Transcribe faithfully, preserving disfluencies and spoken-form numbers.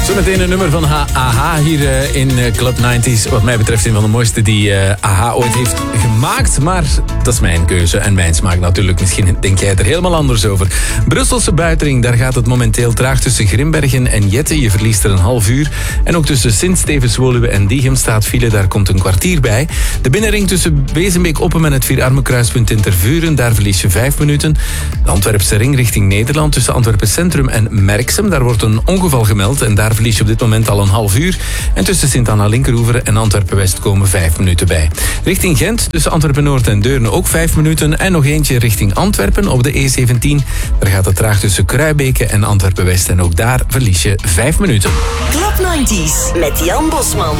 Zometeen een nummer van A H A hier uh, in uh, Club negentig. Wat mij betreft een van de mooiste die uh, A H A ooit heeft gemaakt. Maar dat is mijn keuze en mijn smaak natuurlijk. Misschien denk jij er helemaal anders over. Brusselse Buitenring, daar gaat het momenteel traag tussen Grimbergen en Jette. Je verliest er een half uur. En ook tussen Sint-Stevens-Woluwe en Diegem staat file. Daar komt een kwartier bij. De binnenring tussen Wezenbeek-Oppem en het Vierarmenkruispunt in Tervuren. Daar verlies je vijf minuten. De Antwerpse ring richting Nederland tussen Antwerpen Centrum en Merksem. Daar wordt een ongeval gemeld en daar verlies je op dit moment al een half uur. En tussen Sint-Anna-Linkeroever en Antwerpen-West komen vijf minuten bij. Richting Gent tussen Antwerpen-Noord en Deurne ook vijf minuten. En nog eentje richting Antwerpen op de E zeventien. Daar gaat het traag tussen Kruibeke en Antwerpen-West. En ook daar verlies je vijf minuten. Club negentig met Jan Bosman.